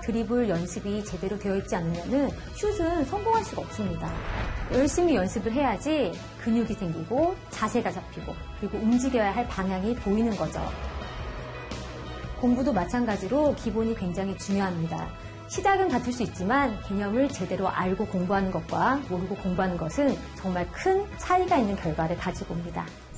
드리블 연습이 제대로 되어 있지 않으면 슛은 성공할 수가 없습니다. 열심히 연습을 해야지 근육이 생기고 자세가 잡히고 그리고 움직여야 할 방향이 보이는 거죠. 공부도 마찬가지로 기본이 굉장히 중요합니다. 시작은 같을 수 있지만 개념을 제대로 알고 공부하는 것과 모르고 공부하는 것은 정말 큰 차이가 있는 결과를 가지고 옵니다.